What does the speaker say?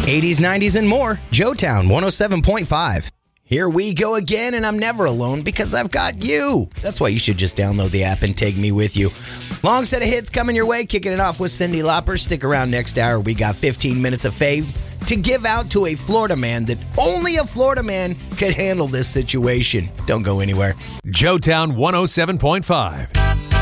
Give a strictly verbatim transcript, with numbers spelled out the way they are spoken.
eighties, nineties, and more. Joetown one oh seven point five. Here we go again, and I'm never alone because I've got you. That's why you should just download the app and take me with you. Long set of hits coming your way, kicking it off with Cyndi Lauper. Stick around next hour. We got fifteen minutes of fave to give out to a Florida man that only a Florida man could handle this situation. Don't go anywhere. Joetown one oh seven point five.